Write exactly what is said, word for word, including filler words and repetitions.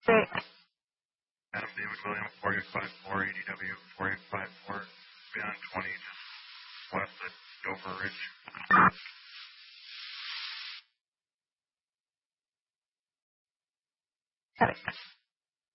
Great. Adam David William, four eight five four, E D W four eight five four, beyond twenty, just west of Dover Ridge. Got it.